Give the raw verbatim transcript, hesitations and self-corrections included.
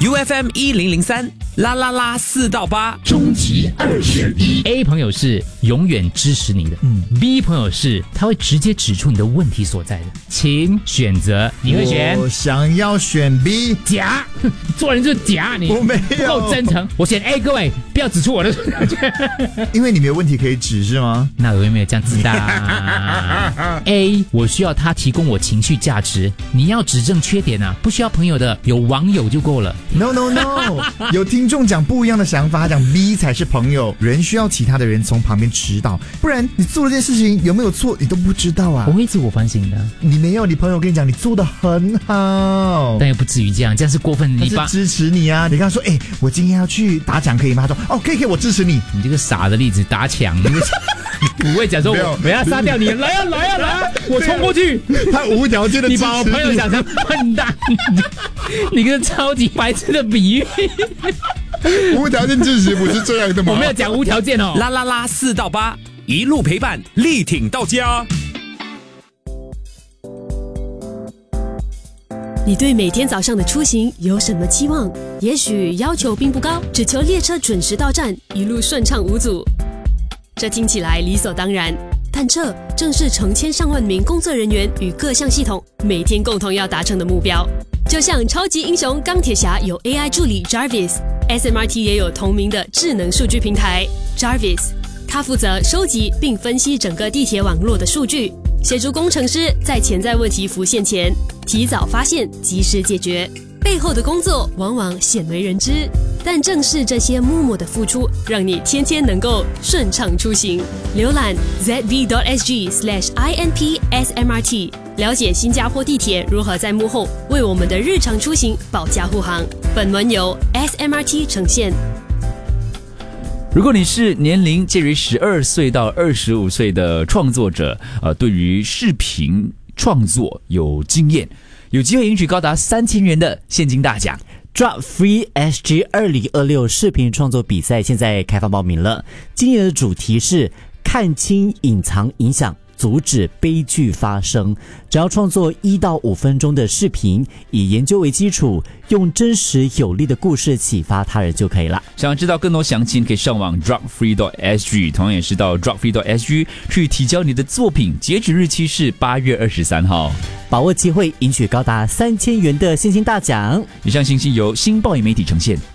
U F M 一零零三啦啦啦四到八， 终极二选一。 A 朋友是永远支持你的，嗯 ，B 朋友是他会直接指出你的问题所在的，请选择，你会选？ 我想要选 B。 假，做人就是假，你我没有不够真诚。我选 A， 各位不要指出我的， 因为你没有问题可以指是吗？ 那我有没有这样子的？A， 我需要他提供我情绪价值，你要指正缺点啊，不需要朋友的，有网友就够了。 No no no， 有听众讲不一样的想法，讲 B 才是朋友。人需要其他的人从旁边指导，不然你做了这件事情有没有错，你都不知道啊。 我会自我反省的。 你没有，你朋友跟你讲你做得很好， 但也不至于这样，这样是过分。你他是支持你啊！你跟他说，哎、欸，我今天要去打抢，可以吗？他说，哦，可以可以，我支持你。 你这个傻的例子，打抢，你不会讲说我我要杀掉你，来啊来啊来啊，我冲过去。 他无条件的支持你， 你把我朋友讲成笨蛋，你个超级白痴的比喻。 无条件支持不是这样的吗？ 我没有讲无条件哦。 啦啦啦四到八，一路陪伴，力挺到家。 你对每天早上的出行有什么期望？也许要求并不高，只求列车准时到站，一路顺畅无阻。这听起来理所当然，但这正是成千上万名工作人员与各项系统每天共同要达成的目标。就像超级英雄钢铁侠有 A I 助理 Jarvis，S M R T 也有同名的智能数据平台 Jarvis， 它负责收集并分析整个地铁网络的数据，协助工程师在潜在问题浮现前提早发现，及时解决。背后的工作往往鲜为人知，但正是这些默默的付出，让你天天能够顺畅出行。浏览 z v dot s g slash i n p s m r t， 了解新加坡地铁如何在幕后为我们的日常出行保驾护航。本文由 S M R T 呈现。 如果你是年龄介于十二岁到二十五岁的创作者，呃，对于视频创作有经验，有机会赢取高达三千元的现金大奖。 Drop Free S G 二零二六视频创作比赛现在开放报名了。今年的主题是看清隐藏影响，阻止悲剧发生。只要创作一到五分钟的视频，以研究为基础，用真实有力的故事启发他人就可以了。 想要知道更多详情，可以上网 drop free dot s g， 同样也是到 drop free dot s g 去提交你的作品，截止日期是八月二十三号。 把握机会，赢取高达三千元的现金大奖。 以上信息由新报业媒体呈现。